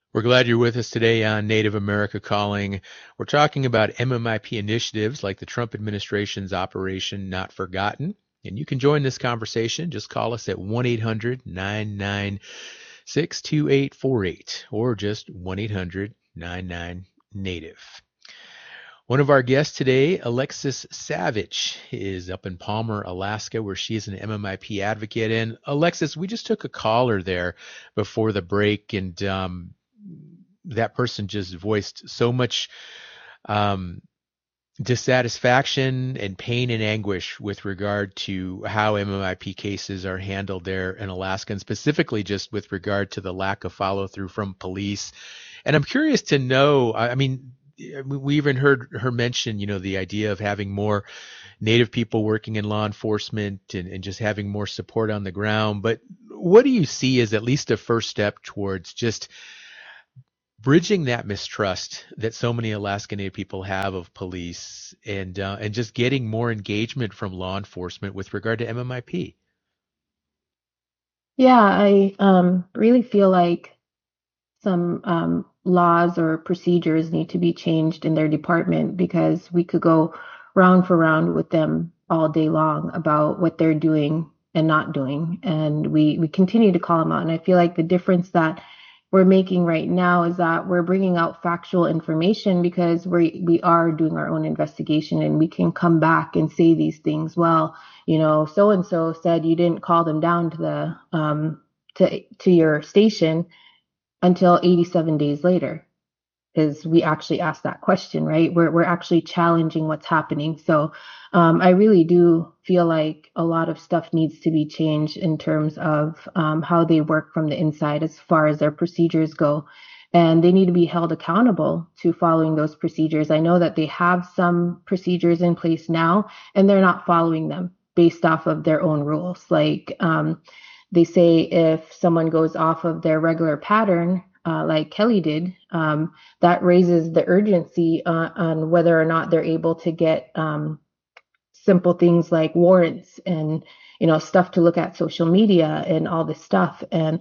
We're glad you're with us today on Native America Calling. We're talking about MMIP initiatives like the Trump administration's Operation Not Forgotten. And you can join this conversation. Just call us at 1 800 996 2848 or just 1 800 99 Native. One of our guests today, Alexis Savage, is up in Palmer, Alaska, where she is an MMIP advocate. And Alexis, we just took a caller there before the break, and that person just voiced so much um, dissatisfaction and pain and anguish with regard to how MMIP cases are handled there in Alaska, and specifically just with regard to the lack of follow through from police. And I'm curious to know, I mean, we even heard her mention, the idea of having more Native people working in law enforcement and just having more support on the ground. But what do you see as at least a first step towards just bridging that mistrust that so many Alaska Native people have of police and just getting more engagement from law enforcement with regard to MMIP? Yeah, I really feel like some laws or procedures need to be changed in their department because we could go round for round with them all day long about what they're doing and not doing. And we continue to call them out. And I feel like the difference that we're making right now is that we're bringing out factual information because we are doing our own investigation and we can come back and say these things. Well, so and so said you didn't call them down to the to your station until 87 days later because we actually asked that question, right? We're actually challenging what's happening. So I really do feel like a lot of stuff needs to be changed in terms of how they work from the inside as far as their procedures go. And they need to be held accountable to following those procedures. I know that they have some procedures in place now, and they're not following them based off of their own rules. Like they say if someone goes off of their regular pattern, like Kelly did, that raises the urgency on whether or not they're able to get simple things like warrants and stuff to look at social media and all this stuff. And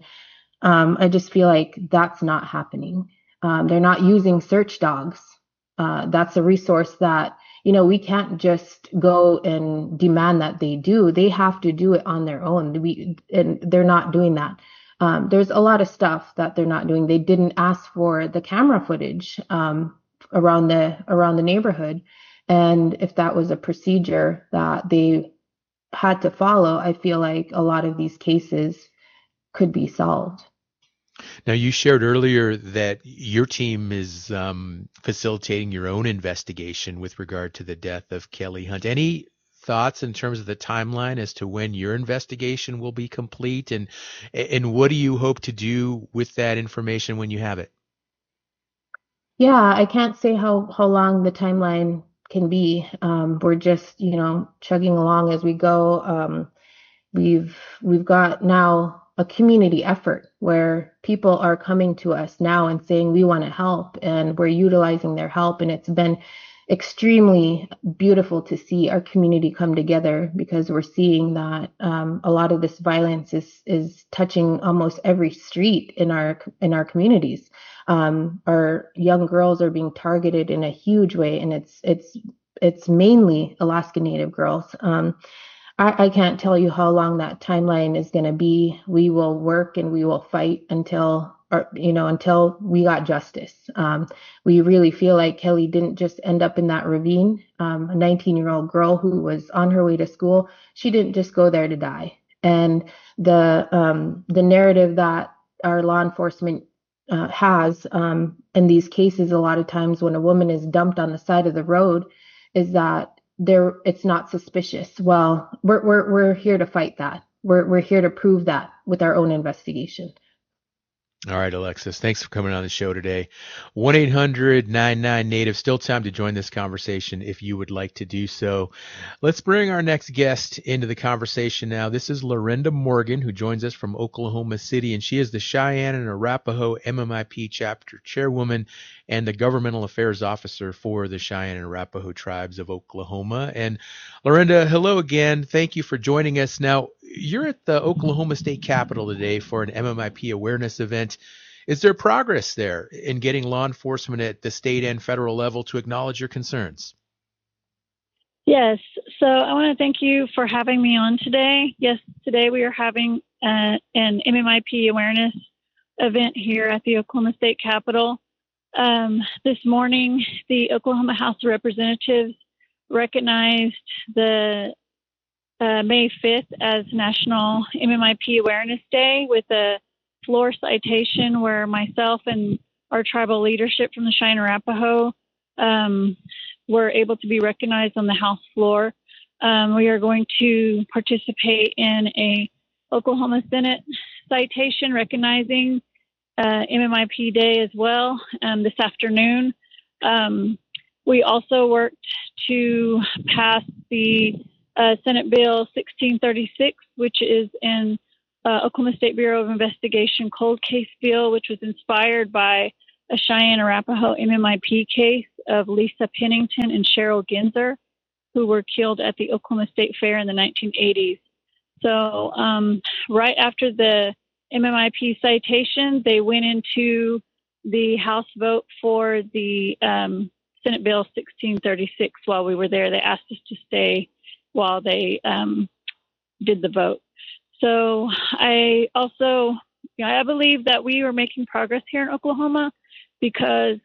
I just feel like that's not happening. They're not using search dogs. That's a resource that we can't just go and demand that they do. They have to do it on their own. And they're not doing that. There's a lot of stuff that they're not doing. They didn't ask for the camera footage around the neighborhood, and if that was a procedure that they had to follow, I feel like a lot of these cases could be solved. Now, you shared earlier that your team is facilitating your own investigation with regard to the death of Kelly Hunt. Any thoughts in terms of the timeline as to when your investigation will be complete, and what do you hope to do with that information when you have it? Yeah, I can't say how long the timeline can be. We're just, chugging along as we go. We've got now a community effort where people are coming to us now and saying we want to help, and we're utilizing their help, and it's been extremely beautiful to see our community come together because we're seeing that a lot of this violence is touching almost every street in our communities. Our young girls are being targeted in a huge way, and it's mainly Alaska Native girls. I can't tell you how long that timeline is going to be. We will work and we will fight until we got justice. We really feel like Kelly didn't just end up in that ravine. A 19-year-old girl who was on her way to school, she didn't just go there to die. And the narrative that our law enforcement has in these cases, a lot of times when a woman is dumped on the side of the road, is that it's not suspicious. Well, we're here to fight that. We're here to prove that with our own investigation. All right, Alexis, thanks for coming on the show today. 1 800 99 Native. Still time to join this conversation if you would like to do so. Let's bring our next guest into the conversation now. This is Lorinda Morgan, who joins us from Oklahoma City, and she is the Cheyenne and Arapaho MMIP chapter chairwoman and the governmental affairs officer for the Cheyenne and Arapaho tribes of Oklahoma. And Lorinda, hello again. Thank you for joining us. Now, you're at the Oklahoma State Capitol today for an MMIP awareness event. Is there progress there in getting law enforcement at the state and federal level to acknowledge your concerns? Yes. So I want to thank you for having me on today. Yes, today we are having an MMIP awareness event here at the Oklahoma State Capitol. This morning, the Oklahoma House of Representatives recognized the May 5th as National MMIP Awareness Day with a floor citation where myself and our tribal leadership from the Cheyenne Arapaho were able to be recognized on the House floor. We are going to participate in a Oklahoma Senate citation recognizing MMIP Day as well this afternoon. We also worked to pass the Senate Bill 1636, which is in Oklahoma State Bureau of Investigation cold case bill, which was inspired by a Cheyenne Arapaho MMIP case of Lisa Pennington and Cheryl Genzer, who were killed at the Oklahoma State Fair in the 1980s. So right after the MMIP citation, they went into the House vote for the Senate Bill 1636 while we were there. They asked us to stay while they did the vote. So I also, I believe that we are making progress here in Oklahoma because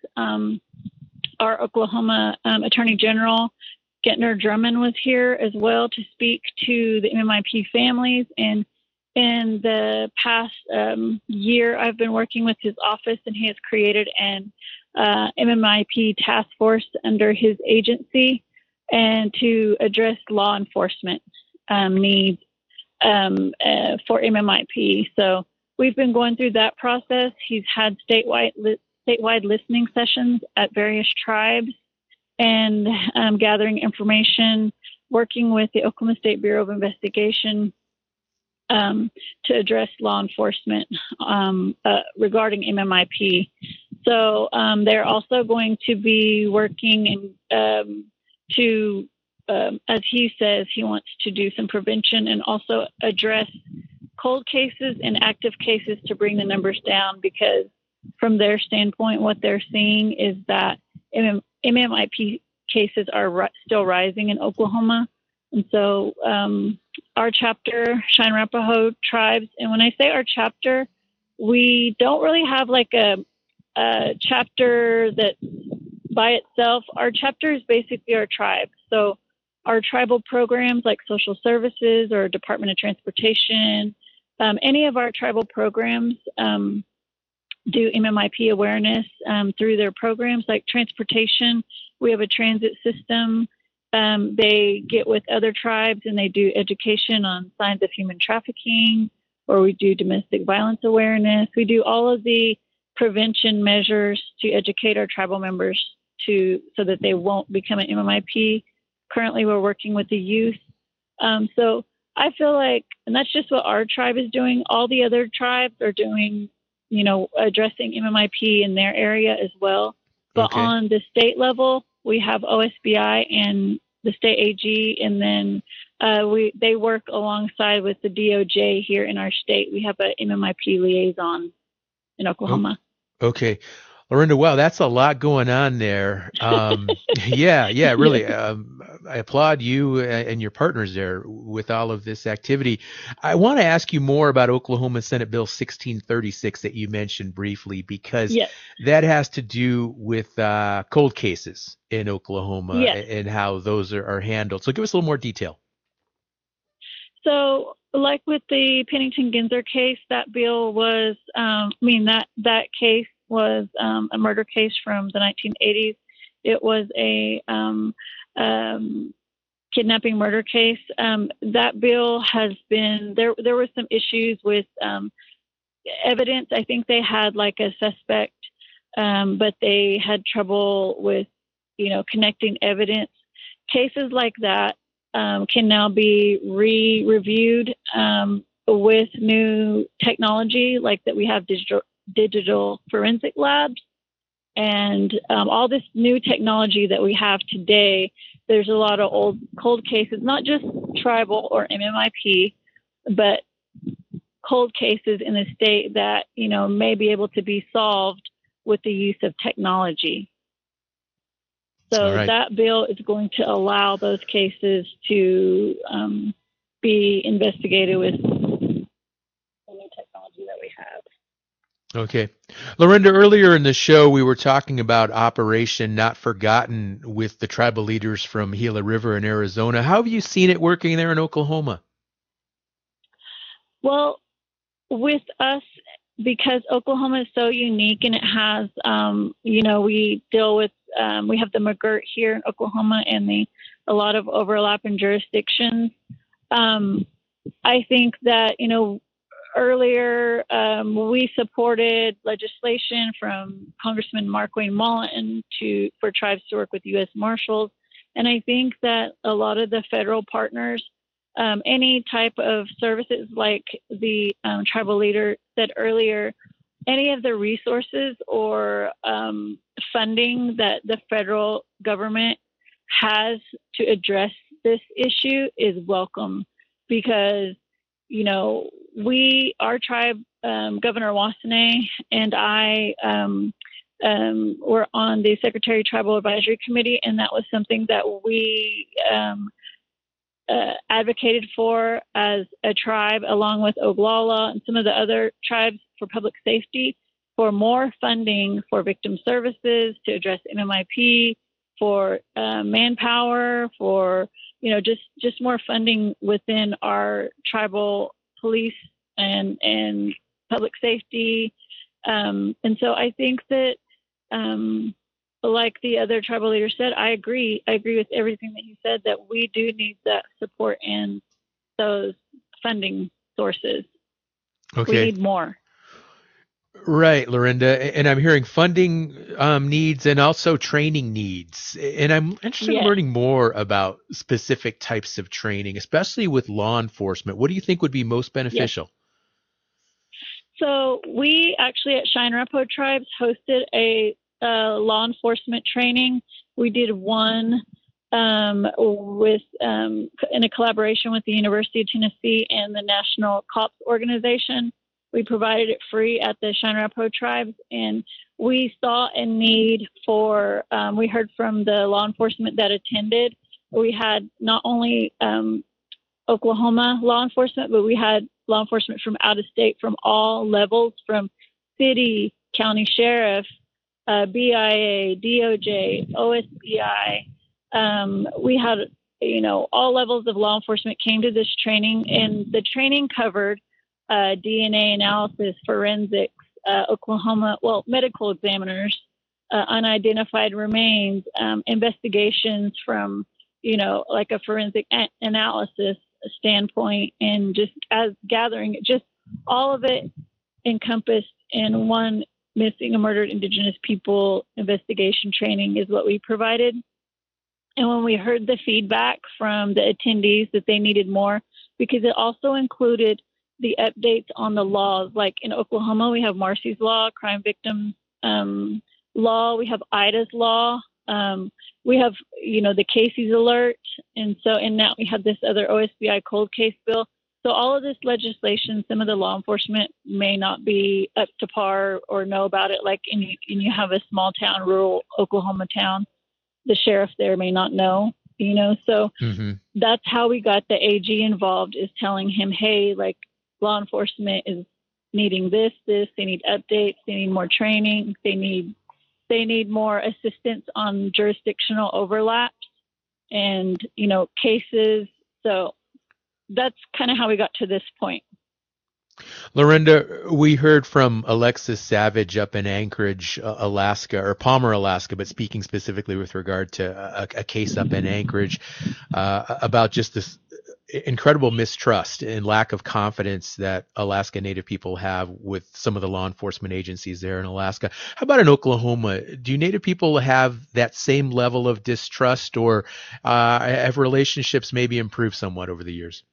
our Oklahoma Attorney General, Gentner Drummond, was here as well to speak to the MMIP families. And in the past year, I've been working with his office, and he has created an MMIP task force under his agency and to address law enforcement needs for MMIP. So we've been going through that process. He's had statewide listening sessions at various tribes and gathering information, working with the Oklahoma State Bureau of Investigation to address law enforcement regarding MMIP. So they're also going to be working to, as he says, he wants to do some prevention and also address cold cases and active cases to bring the numbers down, because from their standpoint, what they're seeing is that MMIP cases are still rising in Oklahoma. And so our chapter, Cheyenne Arapaho Tribes, and when I say our chapter, we don't really have like a chapter that by itself. Our chapter is basically our tribe. So our tribal programs like social services or Department of Transportation, any of our tribal programs do MMIP awareness through their programs. Like transportation, we have a transit system. They get with other tribes and they do education on signs of human trafficking, or we do domestic violence awareness. We do all of the prevention measures to educate our tribal members so that they won't become an MMIP. Currently, we're working with the youth. So I feel like, and that's just what our tribe is doing. All the other tribes are doing, addressing MMIP in their area as well. But on the state level, we have OSBI and the state AG, and then they work alongside with the DOJ here in our state. We have a MMIP liaison in Oklahoma. Okay. Lorinda, wow, that's a lot going on there. Yeah, really. I applaud you and your partners there with all of this activity. I want to ask you more about Oklahoma Senate Bill 1636 that you mentioned briefly, because that has to do with cold cases in Oklahoma and how those are handled. So give us a little more detail. So like with the Pennington Genzer case, that bill was, that case was a murder case from the 1980s. It was a kidnapping murder case. That bill has been, there were some issues with evidence. I think they had like a suspect, but they had trouble with, connecting evidence. Cases like that can now be re-reviewed with new technology, like that we have digital forensic labs and all this new technology that we have today. There's a lot of old cold cases, not just tribal or MMIP, but cold cases in the state that, may be able to be solved with the use of technology. So that bill is going to allow those cases to be investigated with the new technology that we have. Okay. Lorinda, earlier in the show, we were talking about Operation Not Forgotten with the tribal leaders from Gila River in Arizona. How have you seen it working there in Oklahoma? Well, with us, because Oklahoma is so unique and it has, we deal with, we have the McGirt here in Oklahoma and a lot of overlap in jurisdictions. I think that, earlier we supported legislation from Congressman Markwayne Mullin for tribes to work with U.S. Marshals. And I think that a lot of the federal partners, any type of services like the tribal leader said earlier, any of the resources or funding that the federal government has to address this issue is welcome because, our tribe, Governor Wassenae and I were on the Secretary Tribal Advisory Committee, and that was something that we advocated for as a tribe, along with Oglala and some of the other tribes for public safety, for more funding for victim services to address MMIP, for manpower, for just more funding within our tribal police and public safety. And so I think that, like the other tribal leader said, I agree with everything that he said, that we do need that support and those funding sources. Okay. We need more. Right, Lorinda. And I'm hearing funding needs and also training needs. And I'm interested in learning more about specific types of training, especially with law enforcement. What do you think would be most beneficial? Yes. So we actually at Cheyenne Arapaho Tribes hosted a law enforcement training. We did one in a collaboration with the University of Tennessee and the National COPS organization. We provided it free at the Cheyenne Arapaho Tribes, and we saw a need for, we heard from the law enforcement that attended. We had not only Oklahoma law enforcement, but we had law enforcement from out of state, from all levels, from city, county sheriff, BIA, DOJ, OSBI. We had, all levels of law enforcement came to this training, and the training covered DNA analysis, forensics, medical examiners, unidentified remains, investigations from, like a forensic analysis standpoint, and just as gathering, just all of it encompassed in one missing and murdered Indigenous people investigation training is what we provided. And when we heard the feedback from the attendees that they needed more, because it also included the updates on the laws. Like in Oklahoma, we have Marcy's Law, crime victims law. We have Ida's law. We have, the Casey's Alert. And now we have this other OSBI cold case bill. So all of this legislation, some of the law enforcement may not be up to par or know about it. Like you have a small town, rural Oklahoma town, the sheriff there may not know, so that's how we got the AG involved, is telling him, hey, like, law enforcement is needing this, they need updates, they need more training, they need more assistance on jurisdictional overlaps and, cases. So that's kind of how we got to this point. Lorinda, we heard from Alexis Savage up in Anchorage, Alaska, or Palmer, Alaska, but speaking specifically with regard to a case up in Anchorage about just this incredible mistrust and lack of confidence that Alaska Native people have with some of the law enforcement agencies there in Alaska. How about in Oklahoma? Do Native people have that same level of distrust, or have relationships maybe improved somewhat over the years?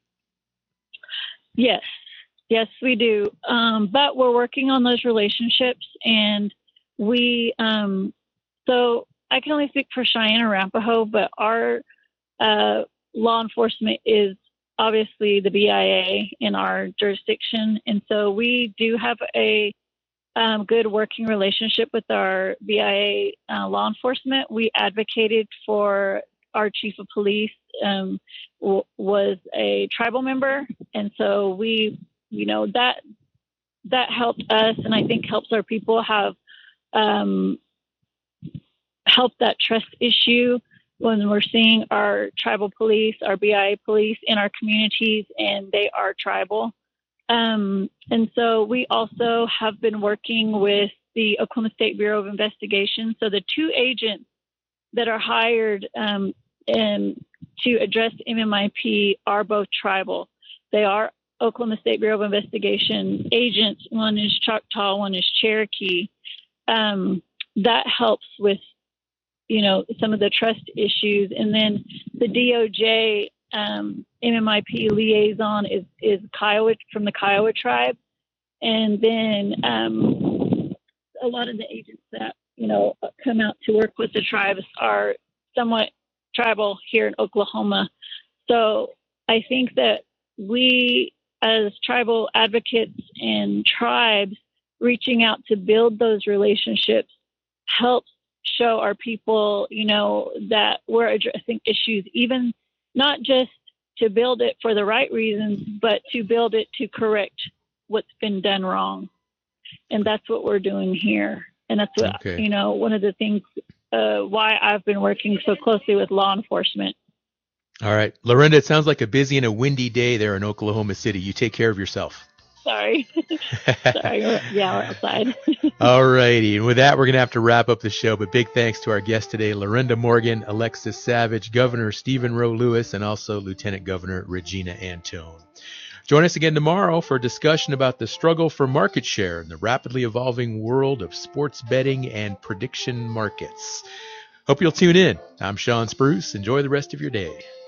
Yes, we do. But we're working on those relationships, and we, so I can only speak for Cheyenne Arapaho, but our law enforcement is obviously the BIA in our jurisdiction. And so we do have a good working relationship with our BIA law enforcement. We advocated for our chief of police was a tribal member. And so we, that helped us, and I think helps our people have helped that trust issue when we're seeing our tribal police, our BIA police in our communities, and they are tribal. And so we also have been working with the Oklahoma State Bureau of Investigation. So the two agents that are hired to address MMIP are both tribal. They are Oklahoma State Bureau of Investigation agents. One is Choctaw, one is Cherokee. That helps with, some of the trust issues. And then the DOJ MMIP liaison is Kiowa, from the Kiowa tribe. And then a lot of the agents that, come out to work with the tribes are somewhat tribal here in Oklahoma. So I think that we, as tribal advocates and tribes, reaching out to build those relationships helps show our people, that we're addressing issues, even not just to build it for the right reasons, but to build it to correct what's been done wrong. And that's what we're doing here. And that's what, one of the things why I've been working so closely with law enforcement. All right. Lorinda, it sounds like a busy and a windy day there in Oklahoma City. You take care of yourself. Sorry. Sorry. Yeah, we're outside. All righty. And with that, we're going to have to wrap up the show. But big thanks to our guests today, Lorinda Morgan, Alexis Savage, Governor Stephen Roe Lewis, and also Lieutenant Governor Regina Antone. Join us again tomorrow for a discussion about the struggle for market share in the rapidly evolving world of sports betting and prediction markets. Hope you'll tune in. I'm Sean Spruce. Enjoy the rest of your day.